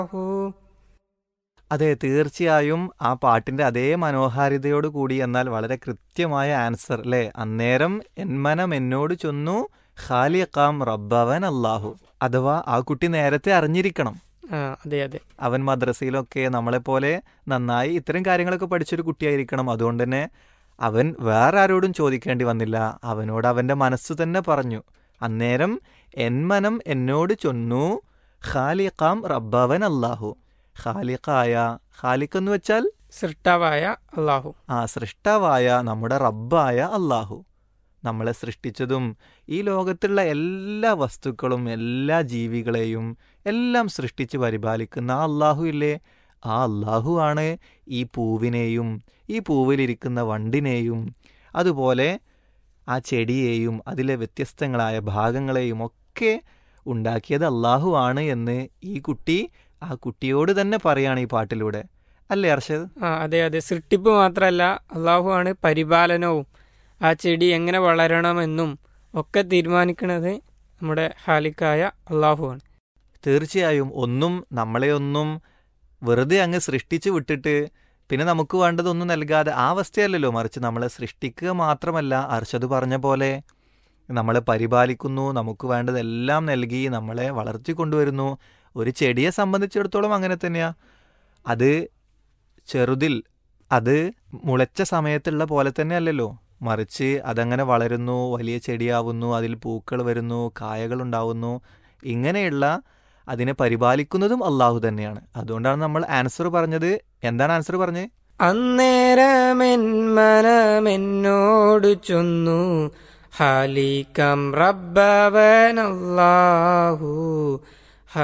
അതെ, തീർച്ചയായും ആ പാട്ടിന്റെ അതേ മനോഹാരിതയോട് കൂടി, എന്നാൽ വളരെ കൃത്യമായ ആൻസർ അല്ലേ? അന്നേരം എന്മനം എന്നോട് ചൊന്നു ഖാലിഖാം റബ്ബവൻ അല്ലാഹു. അഥവാ ആ കുട്ടി നേരത്തെ അറിഞ്ഞിരിക്കണം. അതെ അതെ. അവൻ മദ്രസയിലൊക്കെ നമ്മളെപ്പോലെ നന്നായി ഇത്തരം കാര്യങ്ങളൊക്കെ പഠിച്ചൊരു കുട്ടിയായിരിക്കണം. അതുകൊണ്ട് തന്നെ അവൻ വേറെ ആരോടും ചോദിക്കേണ്ടി വന്നില്ല. അവനോട് അവൻ്റെ മനസ്സ് തന്നെ പറഞ്ഞു. അന്നേരം എന്മനം എന്നോട് ചൊന്നു ഖാലിഖാം റബ്ബവൻ അല്ലാഹു. ഖാലിഖായ, ഖാലിഖ് എന്ന് വെച്ചാൽ സൃഷ്ടാവായ അള്ളാഹു. സൃഷ്ടാവായ നമ്മുടെ റബ്ബായ അല്ലാഹു. നമ്മളെ സൃഷ്ടിച്ചതും ഈ ലോകത്തുള്ള എല്ലാ വസ്തുക്കളും എല്ലാ ജീവികളെയും എല്ലാം സൃഷ്ടിച്ച് പരിപാലിക്കുന്ന ആ അല്ലാഹു ഇല്ലേ, ആ അല്ലാഹു ആണ് ഈ പൂവിനെയും ഈ പൂവിലിരിക്കുന്ന വണ്ടിനെയും അതുപോലെ ആ ചെടിയെയും അതിലെ വ്യത്യസ്തങ്ങളായ ഭാഗങ്ങളെയും ഒക്കെ ഉണ്ടാക്കിയത് അല്ലാഹു ആണ് എന്ന് ഈ കുട്ടി ആ കുട്ടിയോട് തന്നെ പറയാണ് ഈ പാട്ടിലൂടെ. അല്ലേ അർഷദ്? അതെ അതെ. സൃഷ്ടിപ്പ് മാത്രമല്ല, അള്ളാഹു ആണ് പരിപാലനവും. ആ ചെടി എങ്ങനെ വളരണമെന്നും ഒക്കെ തീരുമാനിക്കുന്നത് നമ്മുടെ ഖാലിഖായ അള്ളാഹു ആണ്. തീർച്ചയായും നമ്മളെയൊന്നും വെറുതെ അങ്ങ് സൃഷ്ടിച്ചു വിട്ടിട്ട് പിന്നെ നമുക്ക് വേണ്ടതൊന്നും നൽകാതെ ആ അവസ്ഥയല്ലല്ലോ. മറിച്ച് നമ്മളെ സൃഷ്ടിക്കുക മാത്രമല്ല, അർഷദ് പറഞ്ഞ പോലെ നമ്മളെ പരിപാലിക്കുന്നു, നമുക്ക് വേണ്ടതെല്ലാം നൽകി നമ്മളെ വളർത്തിക്കൊണ്ടുവരുന്നു. ഒരു ചെടിയെ സംബന്ധിച്ചിടത്തോളം അങ്ങനെ തന്നെയാണ്. അത് ചെറുതിൽ അത് മുളച്ച സമയത്തുള്ള പോലെ തന്നെ അല്ലല്ലോ, മറിച്ച് അതങ്ങനെ വളരുന്നു, വലിയ ചെടിയാവുന്നു, അതിൽ പൂക്കൾ വരുന്നു, കായകൾ ഉണ്ടാവുന്നു. ഇങ്ങനെയുള്ള അതിനെ പരിപാലിക്കുന്നതും അള്ളാഹു തന്നെയാണ്. അതുകൊണ്ടാണ് നമ്മൾ ആൻസർ പറഞ്ഞത്. എന്താണ് ആൻസർ പറഞ്ഞത്? അന്നേരമെൻ മനമെന്നോട് ചൊന്നു ഖാലിഖാം റബ്ബവൻ അല്ലാഹു